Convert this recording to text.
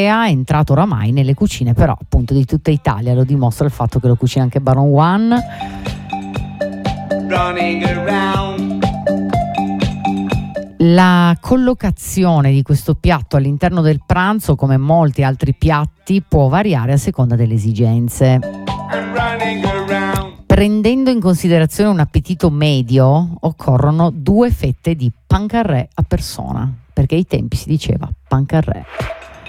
è entrato oramai nelle cucine però appunto di tutta Italia, lo dimostra il fatto che lo cucina anche Baron One. La collocazione di questo piatto all'interno del pranzo, come molti altri piatti, può variare a seconda delle esigenze. Prendendo in considerazione un appetito medio, occorrono 2 fette di pancarré a persona, perché ai tempi si diceva pancarré.